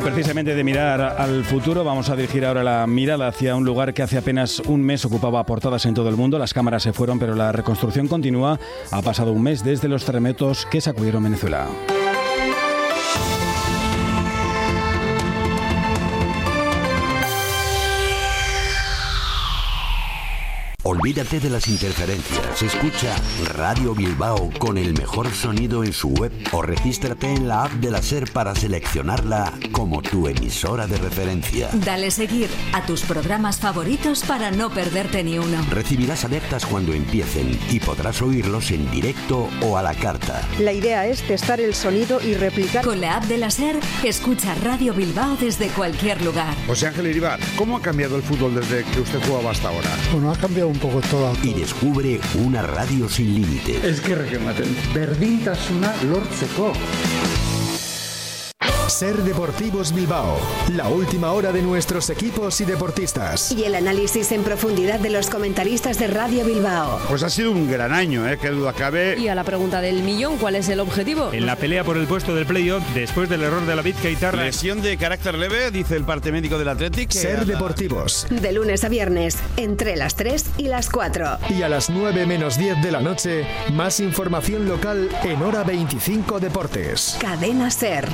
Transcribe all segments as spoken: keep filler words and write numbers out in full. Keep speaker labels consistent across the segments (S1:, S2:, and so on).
S1: Precisamente de mirar al futuro, vamos a dirigir ahora la mirada hacia un lugar que hace apenas un mes ocupaba portadas en todo el mundo. Las cámaras se fueron, pero la reconstrucción continúa. Ha pasado un mes desde los terremotos que sacudieron Venezuela.
S2: Olvídate de las interferencias. Escucha Radio Bilbao con el mejor sonido en su web o regístrate en la app de la SER para seleccionarla como tu emisora de referencia.
S3: Dale seguir a tus programas favoritos para no perderte ni uno.
S2: Recibirás alertas cuando empiecen y podrás oírlos en directo o a la carta.
S4: La idea es testar el sonido y replicar.
S3: Con la app de la SER, escucha Radio Bilbao desde cualquier lugar.
S5: José Ángel Iribar, ¿cómo ha cambiado el fútbol desde que usted jugaba hasta ahora?
S6: Bueno, ha cambiado un poco todo.
S2: Y descubre una radio sin límite.
S7: Es que requematen. Berdintasuna lortzeko.
S8: SER Deportivos Bilbao, la última hora de nuestros equipos y deportistas.
S9: Y el análisis en profundidad de los comentaristas de Radio Bilbao.
S5: Pues ha sido un gran año, ¿eh? Qué duda cabe.
S10: Y a la pregunta del millón, ¿cuál es el objetivo?
S11: En la pelea por el puesto del playoff, después del error de la Vizcaitarra.
S12: Lesión de carácter leve, dice el parte médico del Athletic.
S8: SER Deportivos.
S9: De lunes a viernes, entre las tres y las cuatro.
S8: Y a las nueve menos diez de la noche, más información local en Hora veinticinco Deportes.
S9: Cadena SER.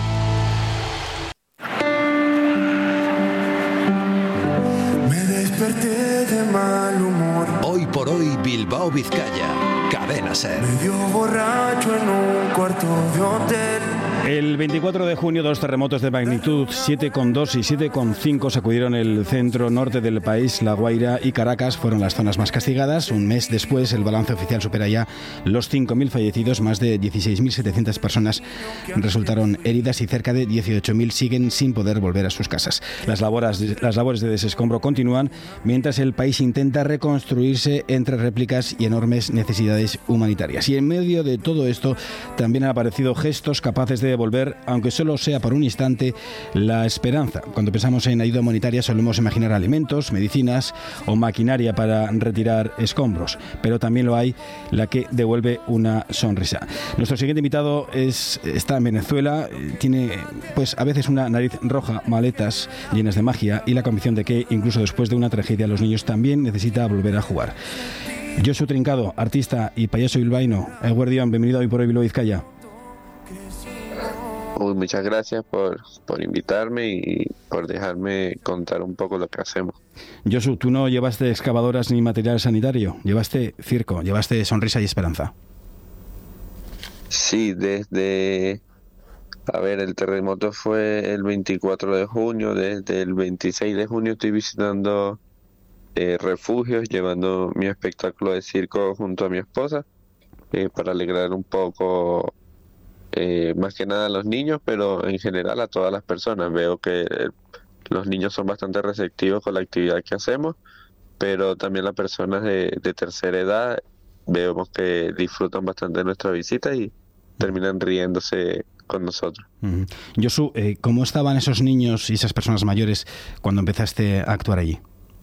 S13: De mal humor.
S2: Hoy por hoy Bilbao Vizcaya, Cadena SER.
S13: Medio borracho en un cuarto de hotel.
S1: El veinticuatro de junio, dos terremotos de magnitud siete coma dos y siete coma cinco sacudieron el centro norte del país. La Guaira y Caracas fueron las zonas más castigadas. Un mes después, el balance oficial supera ya los cinco mil fallecidos. Más de dieciséis mil setecientas personas resultaron heridas y cerca de dieciocho mil siguen sin poder volver a sus casas. Las labores, las labores de desescombro continúan mientras el país intenta reconstruirse entre réplicas y enormes necesidades humanitarias. Y en medio de todo esto también han aparecido gestos capaces de devolver, aunque solo sea por un instante, la esperanza. Cuando pensamos en ayuda humanitaria solemos imaginar alimentos, medicinas o maquinaria para retirar escombros, pero también lo hay la que devuelve una sonrisa. Nuestro siguiente invitado es, está en Venezuela, tiene pues a veces una nariz roja, maletas llenas de magia y la convicción de que incluso después de una tragedia los niños también necesitan volver a jugar. Josu Trincado, artista y payaso bilbaíno. Eguerdión, bienvenido a Hoy por Hoy Bilbao Vizcaya.
S14: Uy, muchas gracias por, por invitarme y por dejarme contar un poco lo que hacemos.
S1: Josu, tú no llevaste excavadoras ni material sanitario, llevaste circo, llevaste sonrisa y esperanza.
S14: Sí, desde... A ver, el terremoto fue el veinticuatro de junio, desde el veintiséis de junio estoy visitando eh, refugios, llevando mi espectáculo de circo junto a mi esposa, eh, para alegrar un poco... Eh, más que nada a los niños, pero en general a todas las personas. Veo que eh, los niños son bastante receptivos con la actividad que hacemos, pero también las personas de, de tercera edad vemos que disfrutan bastante de nuestra visita y terminan riéndose con nosotros.
S1: Uh-huh. Josu, eh, ¿cómo estaban esos niños y esas personas mayores cuando empezaste a actuar allí?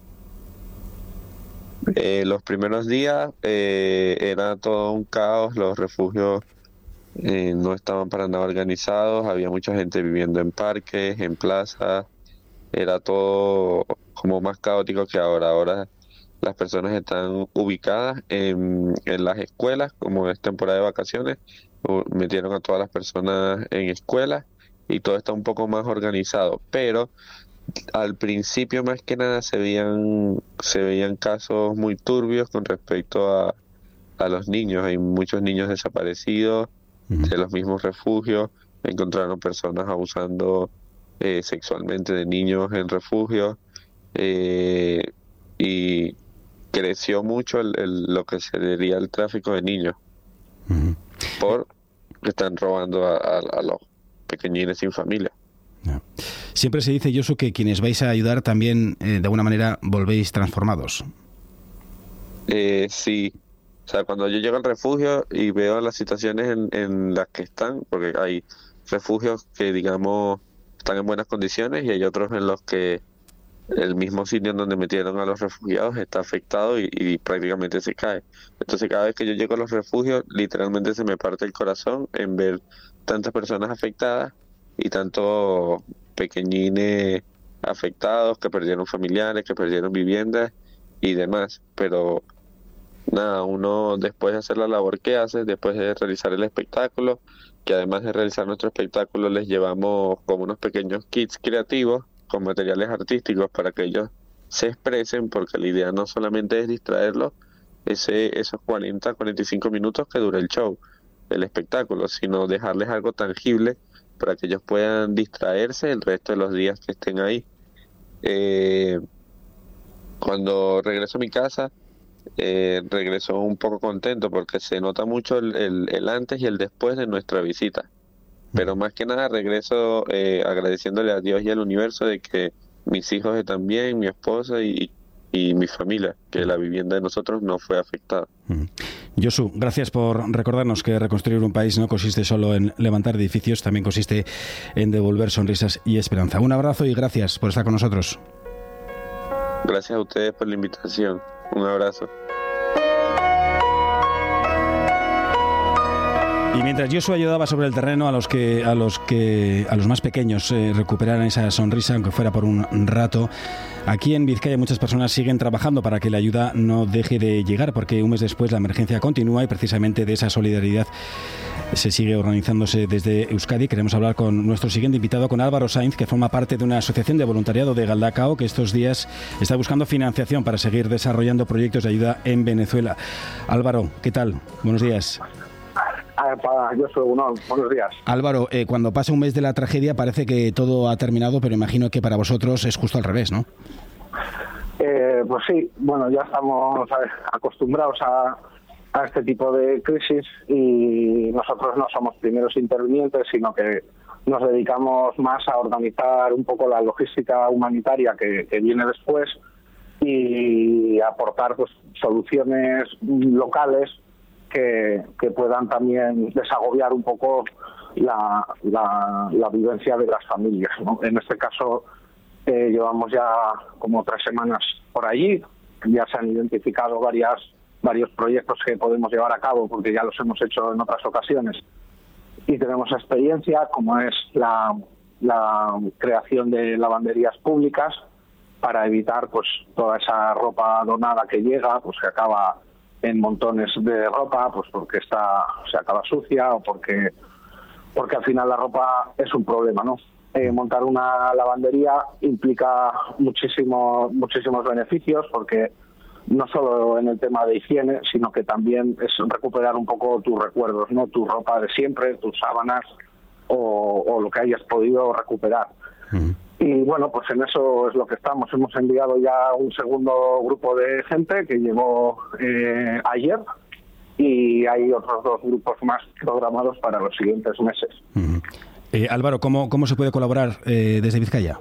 S14: Eh, los primeros días eh, era todo un caos, los refugios Eh, no estaban para nada organizados, había mucha gente viviendo en parques, en plazas, era todo como más caótico que ahora. Ahora las personas están ubicadas en, en las escuelas, como es temporada de vacaciones, metieron a todas las personas en escuelas y todo está un poco más organizado, pero al principio más que nada se veían, se veían casos muy turbios con respecto a, a los niños. Hay muchos niños desaparecidos de los mismos refugios, encontraron personas abusando eh, sexualmente de niños en refugios, eh, y creció mucho el, el, lo que sería el tráfico de niños, uh-huh. por que están robando a, a, a los pequeñines sin familia.
S1: No. Siempre se dice, Josu, que quienes vais a ayudar también eh, de alguna manera volvéis transformados.
S14: Eh, sí. O sea, cuando yo llego al refugio y veo las situaciones en, en las que están, porque hay refugios que, digamos, están en buenas condiciones y hay otros en los que el mismo sitio en donde metieron a los refugiados está afectado y, y prácticamente se cae. Entonces, cada vez que yo llego a los refugios, literalmente se me parte el corazón en ver tantas personas afectadas y tanto pequeñines afectados, que perdieron familiares, que perdieron viviendas y demás. Pero nada, uno después de hacer la labor que hace, después de realizar el espectáculo, que además de realizar nuestro espectáculo les llevamos como unos pequeños kits creativos con materiales artísticos para que ellos se expresen, porque la idea no solamente es distraerlos ese, esos cuarenta, cuarenta y cinco minutos que dura el show, el espectáculo, sino dejarles algo tangible para que ellos puedan distraerse el resto de los días que estén ahí. Eh, cuando regreso a mi casa, eh, regreso un poco contento porque se nota mucho el, el, el antes y el después de nuestra visita. Pero más que nada regreso eh, agradeciéndole a Dios y al universo de que mis hijos están bien, mi esposa y, y mi familia, que la vivienda de nosotros no fue afectada.
S1: Josu, gracias por recordarnos que reconstruir un país no consiste solo en levantar edificios, también consiste en devolver sonrisas y esperanza. Un abrazo y gracias por estar con nosotros.
S14: Gracias a ustedes por la invitación. Un abrazo.
S1: Y mientras Josu ayudaba sobre el terreno a los que a los que a los más pequeños eh, recuperaran esa sonrisa, aunque fuera por un rato, aquí en Vizcaya muchas personas siguen trabajando para que la ayuda no deje de llegar, porque un mes después la emergencia continúa y precisamente de esa solidaridad se sigue organizándose desde Euskadi. Queremos hablar con nuestro siguiente invitado, con Álvaro Sainz, que forma parte de una asociación de voluntariado de Galdakao, que estos días está buscando financiación para seguir desarrollando proyectos de ayuda en Venezuela. Álvaro, ¿qué tal? Buenos días.
S6: Yo soy uno. Buenos días.
S1: Álvaro, eh, cuando pasa un mes de la tragedia parece que todo ha terminado, pero imagino que para vosotros es justo al revés, ¿no?
S6: Eh, pues sí, bueno, ya estamos acostumbrados a, a este tipo de crisis y nosotros no somos primeros intervinientes, sino que nos dedicamos más a organizar un poco la logística humanitaria que, que viene después y aportar pues soluciones locales Que, que puedan también desagobiar un poco la, la, la vivencia de las familias, ¿no? En este caso eh, llevamos ya como tres semanas por allí, ya se han identificado varias varios proyectos que podemos llevar a cabo porque ya los hemos hecho en otras ocasiones y tenemos experiencia, como es la, la creación de lavanderías públicas para evitar pues toda esa ropa donada que llega, pues que acaba en montones de ropa, pues porque está se acaba sucia o porque porque al final la ropa es un problema, ¿no? Eh, montar una lavandería implica muchísimo, muchísimos beneficios, porque no solo en el tema de higiene, sino que también es recuperar un poco tus recuerdos, ¿no? Tu ropa de siempre, tus sábanas o, o lo que hayas podido recuperar. Uh-huh. Y bueno, pues en eso es lo que estamos. Hemos enviado ya un segundo grupo de gente que llegó eh, ayer y hay otros dos grupos más programados para los siguientes meses.
S1: Uh-huh. eh, Álvaro, ¿cómo, ¿cómo se puede colaborar eh, desde Vizcaya?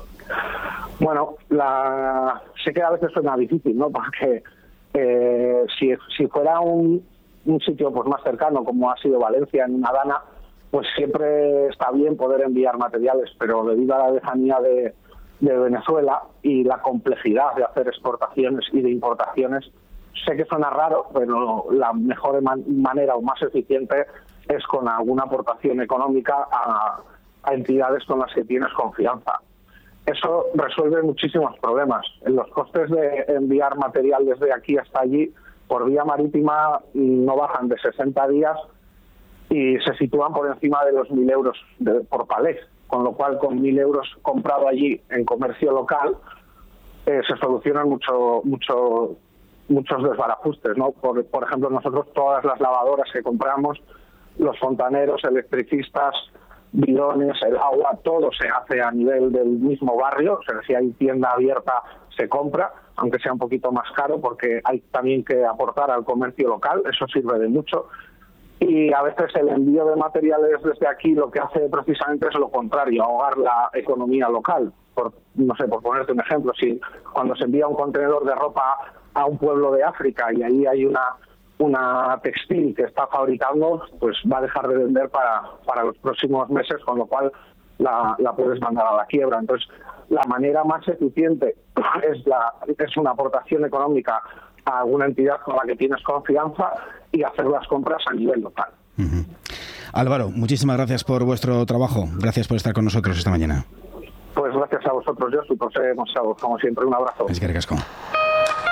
S6: Bueno, la... sé que a veces suena difícil, ¿no? Porque eh, si, si fuera un, un sitio pues más cercano, como ha sido Valencia, en una Dana, pues siempre está bien poder enviar materiales, pero debido a la lejanía de, de Venezuela y la complejidad de hacer exportaciones y de importaciones, sé que suena raro, pero la mejor man- manera o más eficiente es con alguna aportación económica a, a entidades con las que tienes confianza. Eso resuelve muchísimos problemas. Los costes de enviar material desde aquí hasta allí por vía marítima no bajan de sesenta días y se sitúan por encima de los mil euros de, por palé, con lo cual con mil euros comprado allí en comercio local eh, se solucionan mucho, mucho, muchos desbarajustes, ¿no? Por, por ejemplo, nosotros todas las lavadoras que compramos, los fontaneros, electricistas, bidones, el agua, todo se hace a nivel del mismo barrio. O sea, si hay tienda abierta se compra, aunque sea un poquito más caro, porque hay también que aportar al comercio local, eso sirve de mucho. Y a veces el envío de materiales desde aquí lo que hace precisamente es lo contrario, ahogar la economía local. Por, no sé, por ponerte un ejemplo, si cuando se envía un contenedor de ropa a un pueblo de África y ahí hay una una textil que está fabricando, pues va a dejar de vender para, para los próximos meses, con lo cual la, la puedes mandar a la quiebra. Entonces, la manera más eficiente es, la, es una aportación económica a alguna entidad con la que tienes confianza y hacer las compras a nivel local.
S1: Uh-huh. Álvaro, muchísimas gracias por vuestro trabajo. Gracias por estar con nosotros esta mañana.
S6: Pues gracias a vosotros, Josu, por ser como siempre. Un abrazo.
S1: Es que ricasco.